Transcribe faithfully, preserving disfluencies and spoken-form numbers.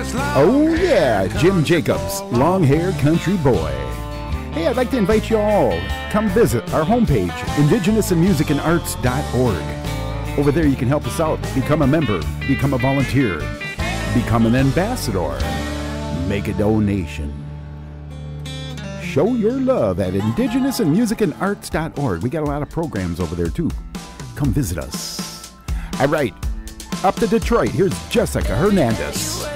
Oh yeah, Jim Jacobs, long-haired country boy. Hey, I'd like to invite you all. Come visit our homepage, indigenous in music and arts dot org. Over there you can help us out. Become a member, become a volunteer, become an ambassador, make a donation. Show your love at indigenous in music and arts dot org. We got a lot of programs over there too. Come visit us. All right, up to Detroit, here's Jessica Hernandez.